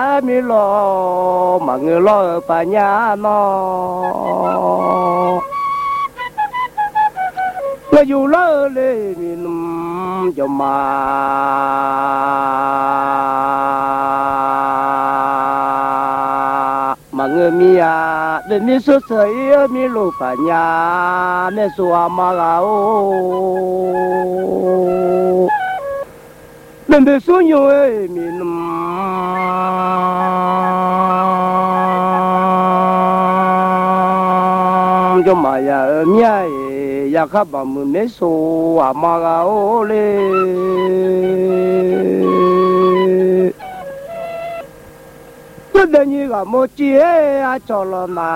mi lo mà người lo bà nhà nó người dù lo lên mình cho mà người mi à để mi xuất sấy mi lo bà nhà mi xóa mà gạo nên để số nhiều ấy mình cho mà ya mía ya khắp bằng mình mấy số à mà gạo lên tôi đây như là một chiếc cho là mà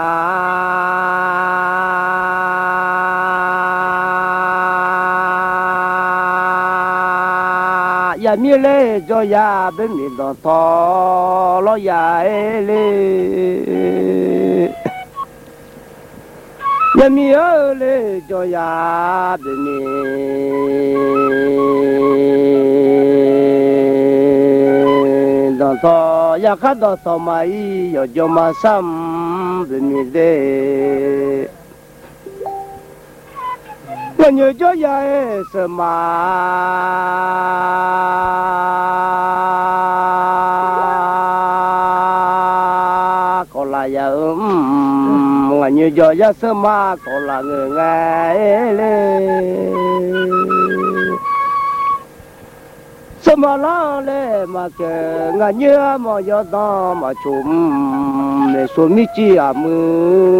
ya mi lê cho ya bên mình đó to lo ya lê ya mi ơ lê cho ya bên mình đó to ya khát đó to mai yo cho mà xăm bên mình lê là nhớ cho ya sợ mà có là ya là nhớ cho ya sợ mà có là người nghe lên sợ mà lo lên mà kể ngà nhớ mà gió đó mà chùm để xuống mi chi à mưa